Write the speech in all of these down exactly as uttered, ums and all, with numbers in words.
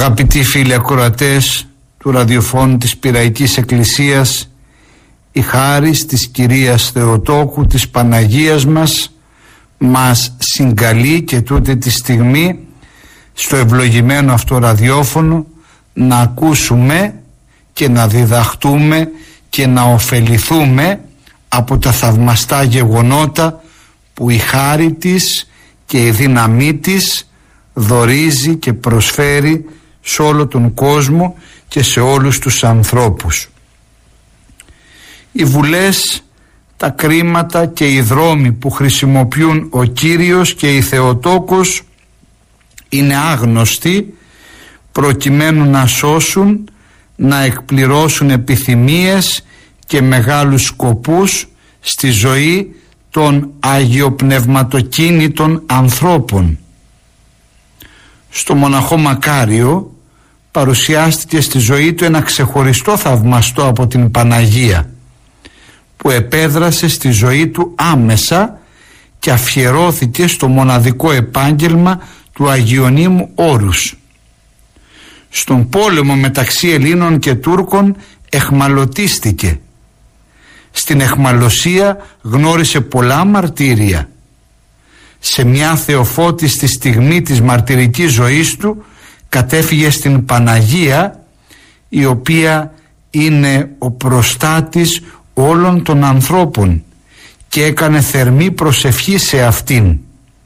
Αγαπητοί φίλοι ακροατές του ραδιοφώνου της Πειραϊκής Εκκλησίας, η χάρις της Κυρίας Θεοτόκου, της Παναγίας μας, μας συγκαλεί και τούτη τη στιγμή στο ευλογημένο αυτό ραδιόφωνο να ακούσουμε και να διδαχτούμε και να ωφεληθούμε από τα θαυμαστά γεγονότα που η χάρη της και η δύναμή της δωρίζει και προσφέρει σε όλο τον κόσμο και σε όλους τους ανθρώπους. Οι βουλές, τα κρίματα και οι δρόμοι που χρησιμοποιούν ο Κύριος και η Θεοτόκος είναι άγνωστοι προκειμένου να σώσουν, να εκπληρώσουν επιθυμίες και μεγάλους σκοπούς στη ζωή των αγιοπνευματοκίνητων ανθρώπων. Στο μοναχό Μακάριο παρουσιάστηκε στη ζωή του ένα ξεχωριστό θαυμαστό από την Παναγία που επέδρασε στη ζωή του άμεσα και αφιερώθηκε στο μοναδικό επάγγελμα του Αγιονύμου Όρους. Στον πόλεμο μεταξύ Ελλήνων και Τούρκων εχμαλωτίστηκε. Στην εχμαλωσία γνώρισε πολλά μαρτύρια. Σε μια θεοφώτιστη στιγμή της μαρτυρικής ζωής του κατέφυγε στην Παναγία, η οποία είναι ο προστάτης όλων των ανθρώπων, και έκανε θερμή προσευχή σε αυτήν.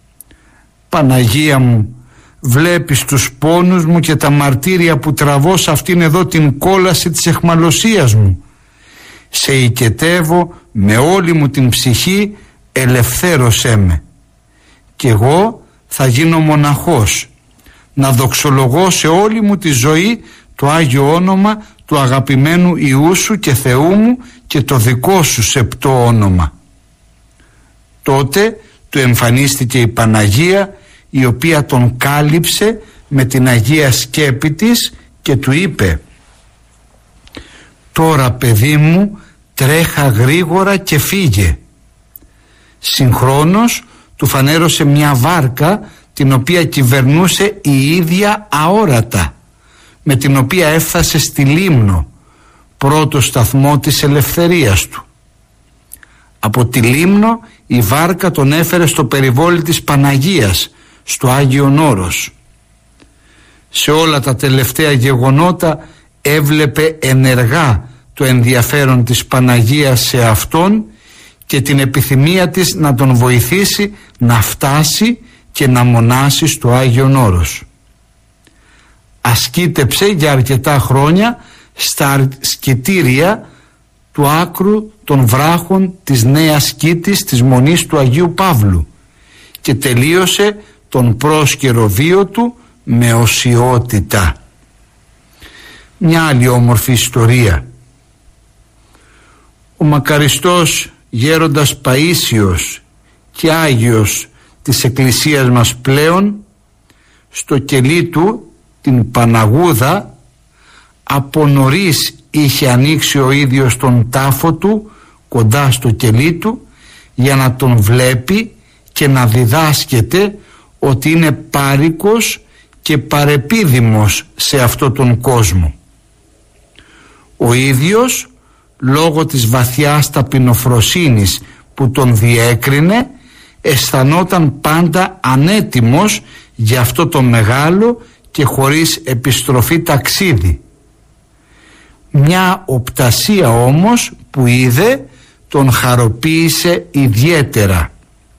Παναγία μου, βλέπεις τους πόνους μου και τα μαρτύρια που τραβώ σε αυτήν εδώ την κόλαση της εχμαλωσίας μου. Σε οικετεύω με όλη μου την ψυχή, ελευθέρωσέ με. Κι εγώ θα γίνω μοναχός, να δοξολογώ σε όλη μου τη ζωή το Άγιο όνομα του αγαπημένου Ιού σου και Θεού μου και το δικό σου σεπτό όνομα. Τότε του εμφανίστηκε η Παναγία, η οποία τον κάλυψε με την Αγία σκέπη της και του είπε: «Τώρα, παιδί μου, τρέχα γρήγορα και φύγε». Συγχρόνως του φανέρωσε μια βάρκα, την οποία κυβερνούσε η ίδια αόρατα, με την οποία έφτασε στη Λίμνο, πρώτο σταθμό της ελευθερίας του. Από τη Λίμνο η βάρκα τον έφερε στο περιβόλι της Παναγίας, στο Άγιον Όρος. Σε όλα τα τελευταία γεγονότα έβλεπε ενεργά το ενδιαφέρον της Παναγίας σε αυτόν και την επιθυμία της να τον βοηθήσει να φτάσει και να μονάσει στο Άγιον Όρος. Ασκήτεψε για αρκετά χρόνια στα ασκητήρια του άκρου των βράχων της Νέας Κήτης της Μονής του Αγίου Παύλου και τελείωσε τον πρόσκαιρο βίο του με οσιότητα. Μια άλλη όμορφη ιστορία. Ο μακαριστός γέροντας Παΐσιος και Άγιος της Εκκλησίας μας πλέον, στο κελί του, την Παναγούδα, από νωρίς είχε ανοίξει ο ίδιος τον τάφο του κοντά στο κελί του για να τον βλέπει και να διδάσκεται ότι είναι πάρικος και παρεπίδημος σε αυτό τον κόσμο. Ο ίδιος, λόγω της βαθιάς ταπεινοφροσύνης που τον διέκρινε, αισθανόταν πάντα ανέτοιμος για αυτό το μεγάλο και χωρίς επιστροφή ταξίδι. Μια οπτασία όμως που είδε τον χαροποίησε ιδιαίτερα.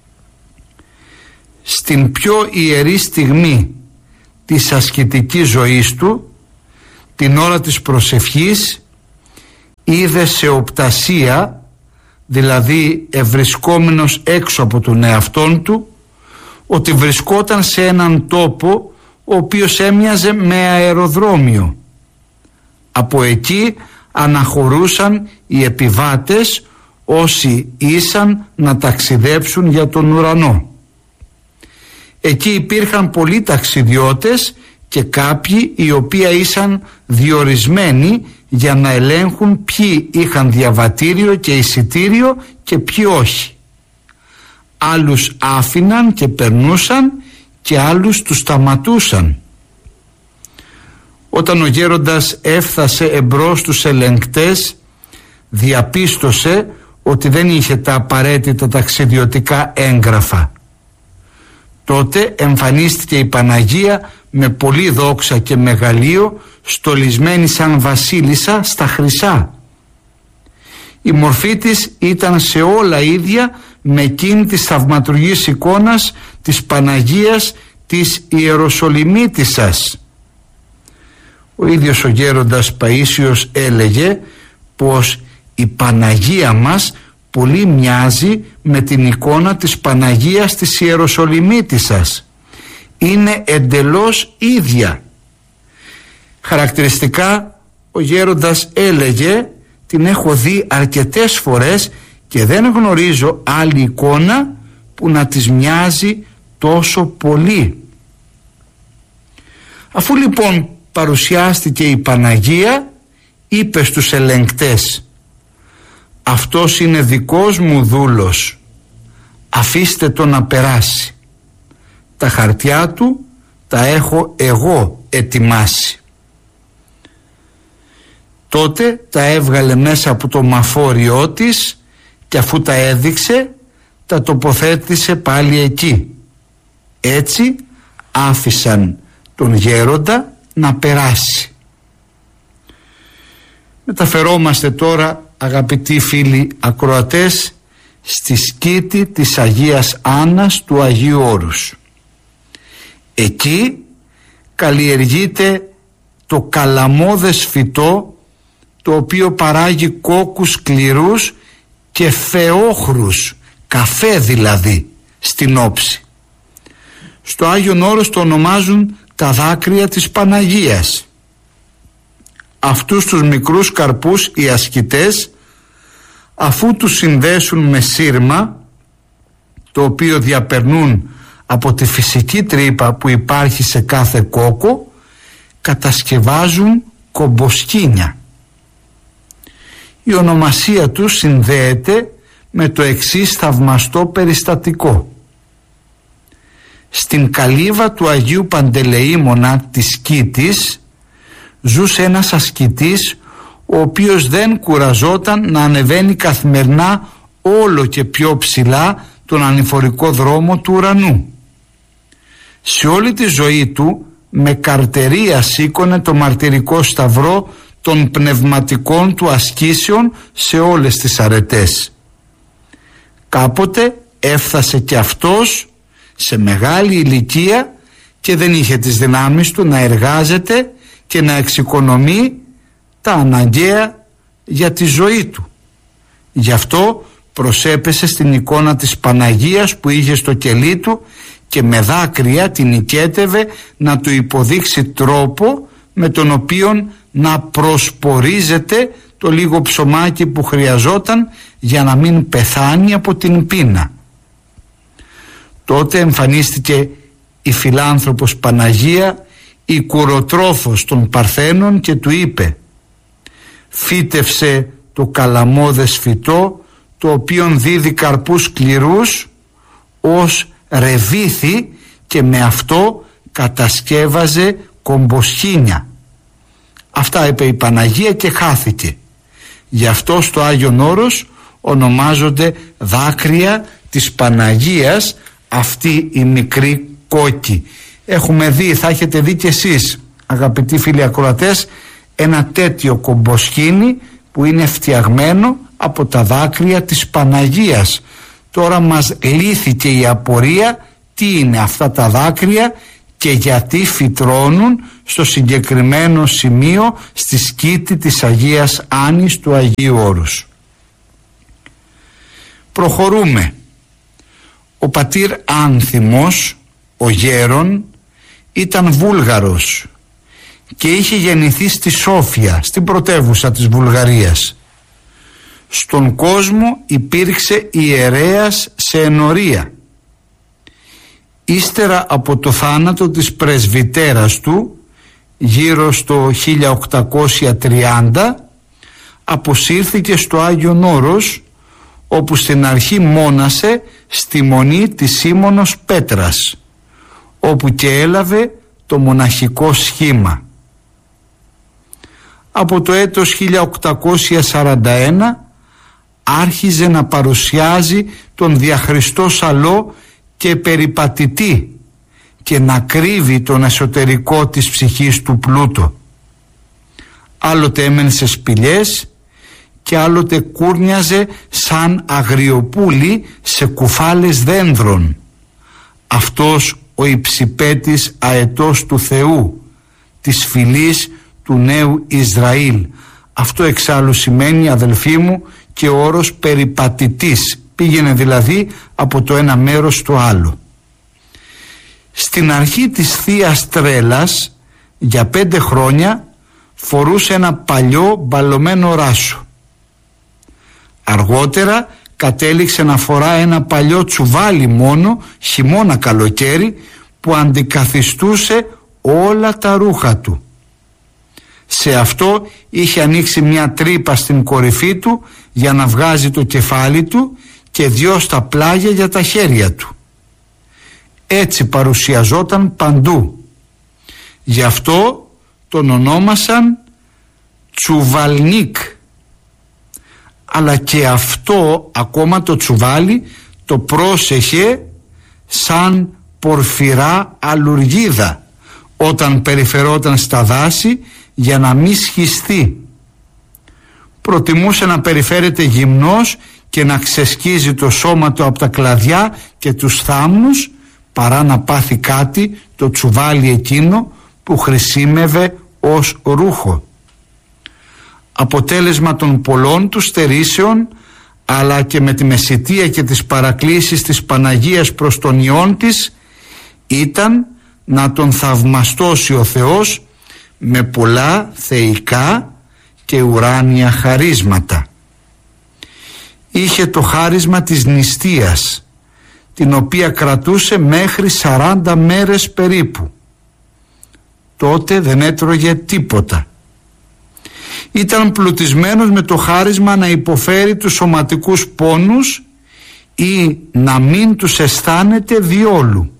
Στην πιο ιερή στιγμή της ασκητικής ζωής του, την ώρα της προσευχής, είδε σε οπτασία, δηλαδή ευρισκόμενος έξω από τον εαυτόν του, ότι βρισκόταν σε έναν τόπο ο οποίος έμοιαζε με αεροδρόμιο. Από εκεί αναχωρούσαν οι επιβάτες, όσοι ήσαν να ταξιδέψουν για τον ουρανό. Εκεί υπήρχαν πολλοί ταξιδιώτες και κάποιοι οι οποίοι ήσαν διορισμένοι για να ελέγχουν ποιοι είχαν διαβατήριο και εισιτήριο και ποιοι όχι. Άλλους άφηναν και περνούσαν και άλλους τους σταματούσαν. Όταν ο γέροντας έφτασε εμπρός στους ελεγκτές, διαπίστωσε ότι δεν είχε τα απαραίτητα ταξιδιωτικά έγγραφα. Τότε εμφανίστηκε η Παναγία με πολλή δόξα και μεγαλείο, στολισμένη σαν βασίλισσα στα χρυσά. Η μορφή της ήταν σε όλα ίδια με εκείνη της θαυματουργής εικόνας της Παναγίας της Ιεροσολυμίτισσας. Ο ίδιος ο γέροντας Παΐσιος έλεγε πως η Παναγία μας πολύ μοιάζει με την εικόνα της Παναγίας της Ιεροσολυμίτισσας. Είναι εντελώς ίδια. Χαρακτηριστικά ο γέροντας έλεγε, την έχω δει αρκετές φορές και δεν γνωρίζω άλλη εικόνα που να της μοιάζει τόσο πολύ. Αφού λοιπόν παρουσιάστηκε η Παναγία, είπε στους ελεγκτές, αυτός είναι δικός μου δούλος, αφήστε το να περάσει. Τα χαρτιά του τα έχω εγώ ετοιμάσει. Τότε τα έβγαλε μέσα από το μαφόριό της και αφού τα έδειξε, τα τοποθέτησε πάλι εκεί. Έτσι άφησαν τον γέροντα να περάσει. Μεταφερόμαστε τώρα, αγαπητοί φίλοι ακροατές, στη σκήτη της Αγίας Άννας του Αγίου Όρους. Εκεί καλλιεργείται το καλαμώδες φυτό, το οποίο παράγει κόκκους σκληρούς και φεόχρους, καφέ δηλαδή, στην όψη. Στο Άγιον Όρος το ονομάζουν τα δάκρυα της Παναγίας. Αυτούς τους μικρούς καρπούς οι ασκητές, αφού τους συνδέσουν με σύρμα, το οποίο διαπερνούν από τη φυσική τρύπα που υπάρχει σε κάθε κόκκο, κατασκευάζουν κομποσκίνια. Η ονομασία του συνδέεται με το εξής θαυμαστό περιστατικό. Στην καλύβα του Αγίου Παντελεήμονα της Σκήτης ζούσε ένας ασκητής, ο οποίος δεν κουραζόταν να ανεβαίνει καθημερινά όλο και πιο ψηλά τον ανηφορικό δρόμο του ουρανού. Σε όλη τη ζωή του με καρτερία σήκωνε το μαρτυρικό σταυρό των πνευματικών του ασκήσεων σε όλες τις αρετές. Κάποτε έφτασε και αυτός σε μεγάλη ηλικία και δεν είχε τις δυνάμεις του να εργάζεται και να εξοικονομεί τα αναγκαία για τη ζωή του. Γι' αυτό προσέπεσε στην εικόνα της Παναγίας που είχε στο κελί του και με δάκρυα την οικέτευε να του υποδείξει τρόπο με τον οποίον να προσπορίζεται το λίγο ψωμάκι που χρειαζόταν για να μην πεθάνει από την πείνα. Τότε εμφανίστηκε η φιλάνθρωπος Παναγία, η κουροτρόφος των Παρθένων, και του είπε: φύτευσε το καλαμώδες φυτό, το οποίον δίδει καρπούς σκληρούς ως ρεβίθι, και με αυτό κατασκεύαζε κομποσκίνια. Αυτά είπε η Παναγία και χάθηκε. Γι' αυτό στο Άγιον Όρος ονομάζονται δάκρυα της Παναγίας αυτοί οι μικροί κόκκι. Έχουμε δει, θα έχετε δει κι εσείς, αγαπητοί φίλοι ακροατές, ένα τέτοιο κομποσκίνι που είναι φτιαγμένο από τα δάκρυα της Παναγίας. Τώρα μας λύθηκε η απορία τι είναι αυτά τα δάκρυα και γιατί φυτρώνουν στο συγκεκριμένο σημείο στη σκήτη της Αγίας Άννης του Αγίου Όρους. Προχωρούμε. Ο πατήρ Άνθιμος, ο γέρον, ήταν Βούλγαρος και είχε γεννηθεί στη Σόφια, στην πρωτεύουσα της Βουλγαρίας. Στον κόσμο υπήρξε ιερέας σε ενορία. Ύστερα από το θάνατο της πρεσβυτέρας του, γύρω στο χίλια οκτακόσια τριάντα, αποσύρθηκε στο Άγιον Όρος, όπου στην αρχή μόνασε στη μονή της Σίμωνος Πέτρας, όπου και έλαβε το μοναχικό σχήμα. από το έτος χίλια οκτακόσια σαράντα ένα άρχιζε να παρουσιάζει τον διαχριστό σαλό και περιπατητή και να κρύβει τον εσωτερικό της ψυχής του πλούτο. Άλλοτε έμενε σε σπηλιές και άλλοτε κούρνιαζε σαν αγριοπούλη σε κουφάλες δένδρων. Αυτός ο υψηπέτης αετός του Θεού, της φυλής του νέου Ισραήλ. Αυτό εξάλλου σημαίνει, αδελφοί μου, και ο όρος περιπατητής. Πήγαινε δηλαδή από το ένα μέρος στο άλλο. Στην αρχή της Θείας Τρέλας, για πέντε χρόνια, φορούσε ένα παλιό μπαλωμένο ράσο. Αργότερα κατέληξε να φορά ένα παλιό τσουβάλι μόνο, χειμώνα καλοκαίρι, που αντικαθιστούσε όλα τα ρούχα του. Σε αυτό είχε ανοίξει μια τρύπα στην κορυφή του για να βγάζει το κεφάλι του και δυο στα πλάγια για τα χέρια του. Έτσι παρουσιαζόταν παντού. Γι' αυτό τον ονόμασαν τσουβαλνίκ. Αλλά και αυτό, ακόμα το τσουβάλι, το πρόσεχε σαν πορφυρά αλουργίδα όταν περιφερόταν στα δάση για να μη σχιστεί. Προτιμούσε να περιφέρεται γυμνός και να ξεσκίζει το σώμα του από τα κλαδιά και τους θάμνους παρά να πάθει κάτι το τσουβάλι εκείνο που χρησιμεύε ως ρούχο. Αποτέλεσμα των πολλών του στερήσεων, αλλά και με τη μεσιτεία και τις παρακλήσεις της Παναγίας προς τον Υιόν της, ήταν να τον θαυμαστώσει ο Θεός με πολλά θεϊκά και ουράνια χαρίσματα. Είχε το χάρισμα της νηστείας, την οποία κρατούσε μέχρι σαράντα μέρες περίπου. Τότε δεν έτρωγε τίποτα. Ήταν πλουτισμένος με το χάρισμα να υποφέρει τους σωματικούς πόνους ή να μην τους αισθάνεται διόλου.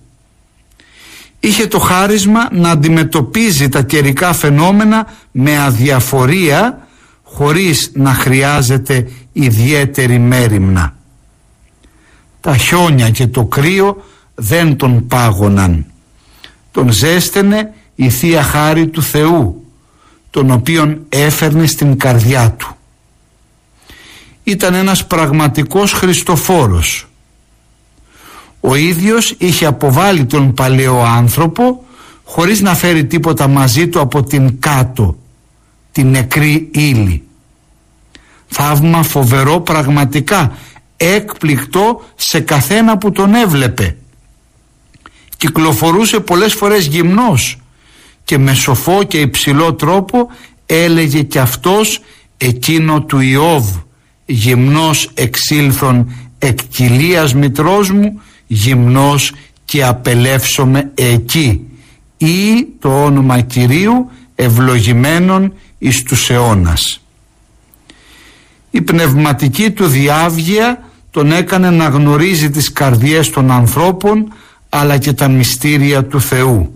Είχε το χάρισμα να αντιμετωπίζει τα καιρικά φαινόμενα με αδιαφορία, χωρίς να χρειάζεται ιδιαίτερη μέριμνα. Τα χιόνια και το κρύο δεν τον πάγωναν. Τον ζέστενε η Θεία Χάρη του Θεού, τον οποίον έφερνε στην καρδιά του. Ήταν ένας πραγματικός Χριστοφόρος. Ο ίδιος είχε αποβάλει τον παλαιό άνθρωπο χωρίς να φέρει τίποτα μαζί του από την κάτω, την νεκρή ύλη. Θαύμα φοβερό πραγματικά, έκπληκτο σε καθένα που τον έβλεπε. Κυκλοφορούσε πολλές φορές γυμνός και με σοφό και υψηλό τρόπο έλεγε κι αυτός εκείνο του Ιώβ: «Γυμνός εξήλθον εκ κοιλίας μητρός μου, γυμνός και απελεύσομαι εκεί», ή το όνομα Κυρίου ευλογημένον εις τους αιώνας. Η πνευματική του διάβγεια τον έκανε να γνωρίζει τις καρδιές των ανθρώπων, αλλά και τα μυστήρια του Θεού.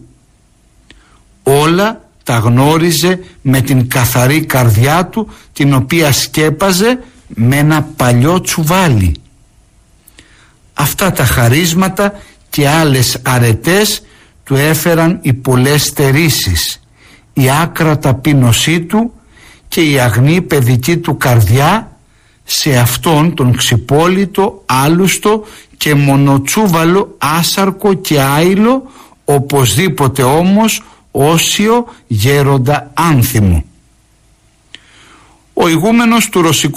Όλα τα γνώριζε με την καθαρή καρδιά του, την οποία σκέπαζε με ένα παλιό τσουβάλι. Αυτά τα χαρίσματα και άλλες αρετές του έφεραν οι πολλές στερήσεις, η άκρα ταπείνωσή του και η αγνή παιδική του καρδιά σε αυτόν τον ξυπόλυτο, άλουστο και μονοτσούβαλο, άσαρκο και άειλο, οπωσδήποτε όμως όσιο γέροντα άνθιμο. Ο ηγούμενος του ρωσικού